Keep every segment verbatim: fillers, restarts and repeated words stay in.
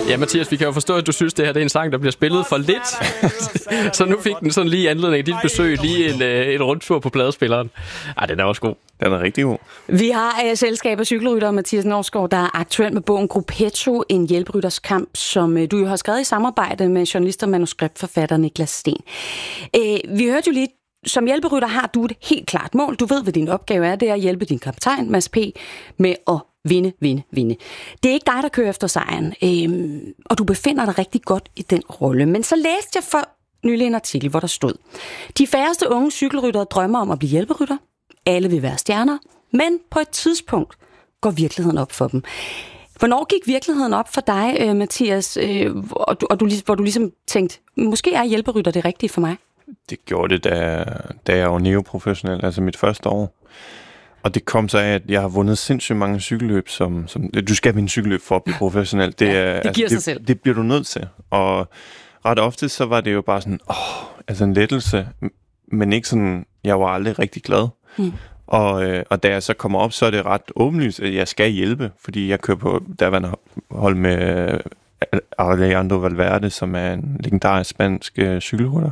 Ja, Mathias, vi kan jo forstå, at du synes, det her det er en sang, der bliver spillet for lidt. Så nu fik den sådan lige anledning af dit besøg, lige en, en rundtur på pladespilleren. Ej, den er også god. Den er rigtig god. Vi har uh, selskab af cykelrytter Mathias Norsgaard, der er aktuel med bogen Gruppetto, en hjælperytters kamp, som uh, du jo har skrevet i samarbejde med journalist og manuskriptforfatter Niklas Sten. Uh, vi hørte jo lige, som hjælperytter har du et helt klart mål. Du ved, hvad din opgave er, det er at hjælpe din kaptajn, Mads P., med at vinde, vinde, vinde. Det er ikke dig, der kører efter sejren, øhm, og du befinder dig rigtig godt i den rolle. Men så læste jeg for nylig en artikel, hvor der stod: de færreste unge cykelryttere drømmer om at blive hjælperytter. Alle vil være stjerner, men på et tidspunkt går virkeligheden op for dem. Hvornår gik virkeligheden op for dig, øh, Mathias, øh, og du, og du, hvor du ligesom tænkte, måske er hjælperytter det rigtige for mig? Det gjorde det, da, da jeg var neoprofessionel, altså mit første år. Og det kom så af, at jeg har vundet sindssygt mange cykelløb, som, som du skal vinde cykelløb for at blive professionel. Det, ja, det giver altså, sig selv. Det, det bliver du nødt til. Og ret ofte, så var det jo bare sådan, åh, altså en lettelse, men ikke sådan, jeg var aldrig rigtig glad. Mm. Og, øh, og da jeg så kommer op, så er det ret åbenlyst, at jeg skal hjælpe, fordi jeg kører på derværende hold med øh, Alejandro Valverde, som er en legendarisk spansk øh, cykelrytter.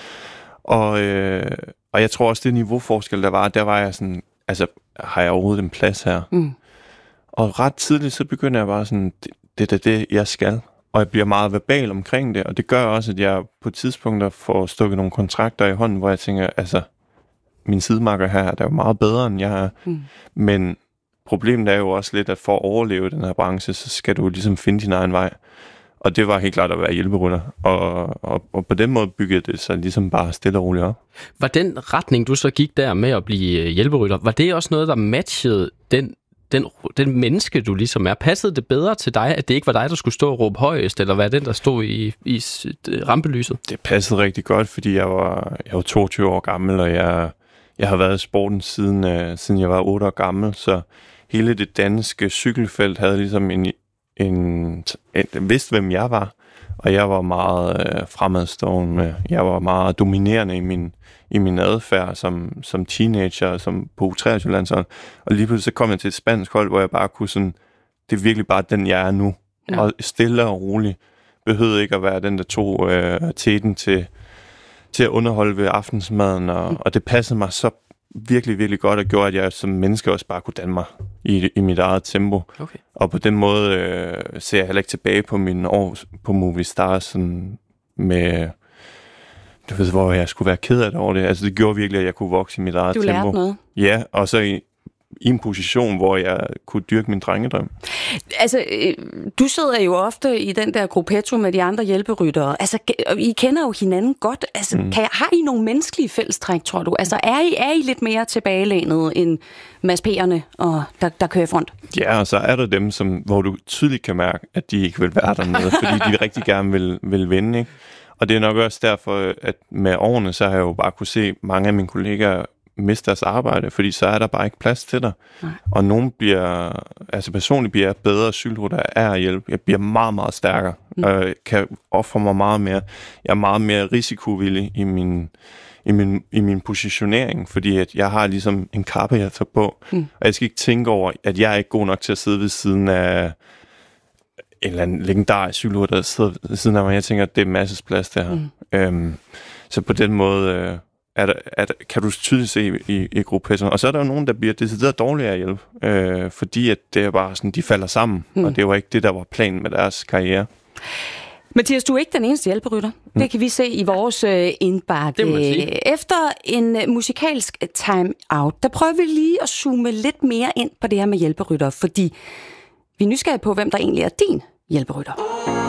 Og, øh, og jeg tror også, det niveauforskel, der var, der var jeg sådan, altså, har jeg overhovedet en plads her? Mm. Og ret tidligt, så begynder jeg bare sådan, det, det er det, jeg skal. Og jeg bliver meget verbal omkring det, og det gør også, at jeg på tidspunkter får stukket nogle kontrakter i hånden, hvor jeg tænker, altså, min sidemarker her, der er jo meget bedre, end jeg er. Mm. Men problemet er jo også lidt, at for at overleve den her branche, så skal du ligesom finde din egen vej. Og det var helt klart at være hjælperytter. Og, og, og på den måde byggede det sig ligesom bare stille og roligt op. Var den retning, du så gik der med at blive hjælperytter, var det også noget, der matchede den, den, den menneske, du ligesom er? Passede det bedre til dig, at det ikke var dig, der skulle stå og råbe højest, eller hvad den, der stod i, i rampelyset? Det passede rigtig godt, fordi jeg var, jeg var toogtyve år gammel, og jeg, jeg har været i sporten siden, uh, siden jeg var otte år gammel, så hele det danske cykelfelt havde ligesom en... En, en, vidste, hvem jeg var, og jeg var meget øh, fremadstående. Jeg var meget dominerende i min, i min adfærd som, som teenager, som på U treogtyve-landshold. Og lige pludselig så kom jeg til et spansk hold, hvor jeg bare kunne sådan, det er virkelig bare den, jeg er nu. Ja. Og stille og roligt. Behøvede ikke at være den, der tog øh, teten til, til at underholde ved aftensmaden, og, mm. og det passede mig så virkelig, virkelig godt, og gjorde, at jeg som menneske også bare kunne danne mig i, i mit eget tempo. Okay. Og på den måde øh, ser jeg heller ikke tilbage på mine år på Movistar, sådan med, du ved, hvor jeg skulle være ked af det over det. Altså, det gjorde virkelig, at jeg kunne vokse i mit eget du tempo. Du lærte noget. Ja, og så i, i en position, hvor jeg kunne dyrke min drengedrøm. Altså, du sidder jo ofte i den der gruppetto med de andre hjælperyttere. Altså, I kender jo hinanden godt. Altså, mm. kan, har I nogle menneskelige fællestræk, tror du? Altså, er I, er I lidt mere tilbagelænet end Mads P'erne, og der, der kører i front? Ja, og så er der dem, som, hvor du tydeligt kan mærke, at de ikke vil være dernede, fordi de rigtig gerne vil, vil vinde, ikke? Og det er nok også derfor, at med årene, så har jeg jo bare kunne se mange af mine kollegaer miste deres arbejde, fordi så er der bare ikke plads til dig. Nej. Og nogen bliver, altså personligt bliver jeg bedre cykelrytter af at hjælpe. Jeg bliver meget, meget stærkere, mm. og kan ofre mig meget mere. Jeg er meget mere risikovillig i min, i min, i min positionering, fordi at jeg har ligesom en kappe, jeg tager på, mm. og jeg skal ikke tænke over, at jeg er ikke god nok til at sidde ved siden af en eller anden legendarisk cykelrytter, der sidder ved siden af mig. Jeg tænker, at det er masses plads der. Mm. Øhm, så på den måde... Øh, Er der, er der, kan du tydeligt se i, i, i gruppettoen. Og så er der jo nogen, der bliver decideret dårligere at hjælpe, øh, fordi at det er bare sådan, de falder sammen, mm. og det var ikke det, der var planen med deres karriere. Mathias, du er ikke den eneste hjælperytter. Mm. Det kan vi se i vores øh, indbakke. Efter en øh, musikalsk time-out, der prøver vi lige at zoome lidt mere ind på det her med hjælperytter, fordi vi er nysgerrige på, hvem der egentlig er din hjælperytter.